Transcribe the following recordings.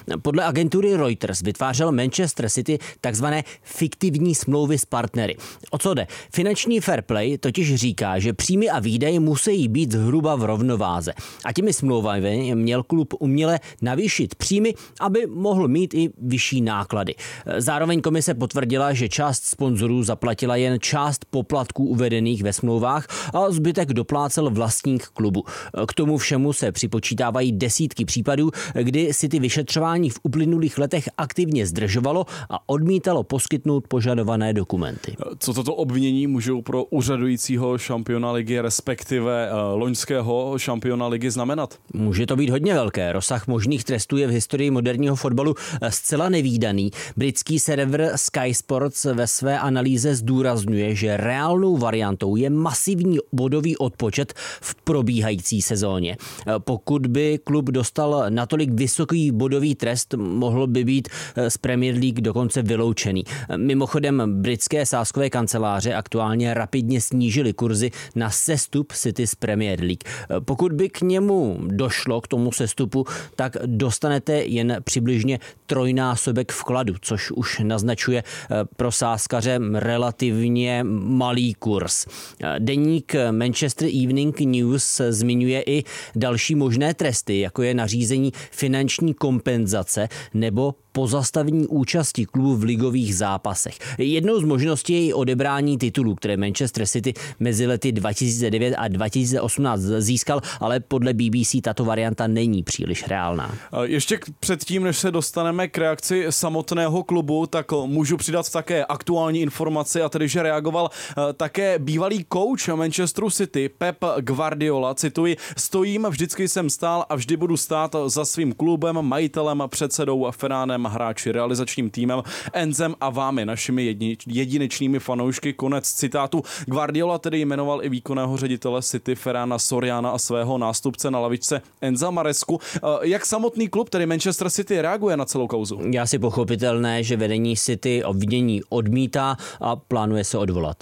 Podle agentury Reuters vytvářel Manchester City takzvané fiktivní smlouvy s partnery. O co jde? Finanční fair play totiž říká, že příjmy a výdaje musí být zhruba v rovnováze. A těmi smlouvami měl klub uměle navýšit příjmy, aby mohl mít i vyšší náklady. Zároveň komise potvrdila, že část sponzorů zaplatila jen část poplatků uvedených ve smlouvách a zbytek doplácel vlastník klubu. K tomu všemu se připočítávají desítky případů, kdy City vyšetřování v uplynulých letech aktivně zdržovalo a odmítalo poskytnout požadované dokumenty. Co toto obvinění můžou pro úřadujícího šampiona ligy, respektive loňského šampiona ligy znamenat? Může to být hodně velké. Rozsah možných trestů je v historii moderního fotbalu zcela nevídaný. Britský server Sky Sports ve své analýze zdůrazňuje, že reálnou variantou je masivní bodový odpočet v probíhající sezóně. Pokud by klub dostal natolik vysoký bodový trest, mohl by být z Premier League dokonce vyloučený. Mimochodem, britské sázkové kanceláře aktuálně rapidně snížily kurzy na sestup City z Premier League. Pokud by k němu došlo, k tomu sestupu, tak dostanete jen přibližně trojnásobek vkladu, což už naznačuje pro sázkaře relativně malý kurz. Deník Manchester Evening News zmiňuje i další možné tresty, jako je nařízení finanční kompenzace nebo pozastavení účasti klubu v ligových zápasech. Jednou z možností je i odebrání titulů, které Manchester City mezi lety 2009 a 2018 získal, ale podle BBC tato varianta není příliš reálná. Ještě předtím, než se dostaneme k reakci samotného klubu, tak můžu přidat také aktuální informaci, a tedy, že reagoval také bývalý kouč Manchesteru City Pep Guardiola. Cituji: "Stojím, vždycky jsem stál a vždy budu stát za svým klubem, majitelem, předsedou, Fernánem, hráči, realizačním týmem, Enzem a vámi, našimi jedinečnými fanoušky." Konec citátu. Guardiola tedy jmenoval i výkonného ředitele City Ferrana Soriana a svého nástupce na lavičce Enza Maresku. Jak samotný klub, tedy Manchester City, reaguje na celou kauzu? Je asi pochopitelné, že vedení City obvinění odmítá a plánuje se odvolat.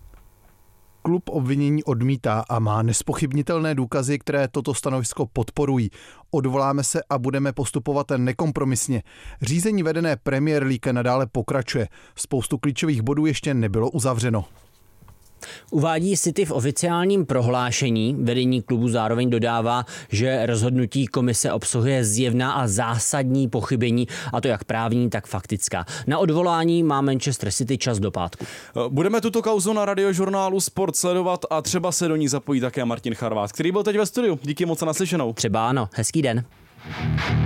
Klub obvinění odmítá a má nespochybnitelné důkazy, které toto stanovisko podporují. Odvoláme se a budeme postupovat nekompromisně. Řízení vedené Premier League nadále pokračuje. Spoustu klíčových bodů ještě nebylo uzavřeno. Uvádí City v oficiálním prohlášení. Vedení klubu zároveň dodává, že rozhodnutí komise obsahuje zjevná a zásadní pochybení, a to jak právní, tak faktická. Na odvolání má Manchester City čas do pátku. Budeme tuto kauzu na radiožurnálu Sport sledovat a třeba se do ní zapojí také Martin Charvát, který byl teď ve studiu. Díky moc za naslyšenou. Třeba ano. Hezký den.